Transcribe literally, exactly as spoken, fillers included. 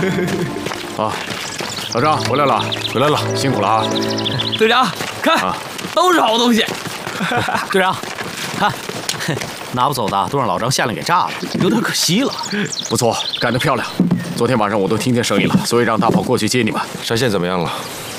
啊，老张回来了，回来了，辛苦了啊！ 队长，看，啊、都是好东西。 队长，看，拿不走的都让老张下令给炸了，有点可惜了。 不错，干得漂亮！昨天晚上我都听见声音了，所以让大炮过去接你们。 山线怎么样了？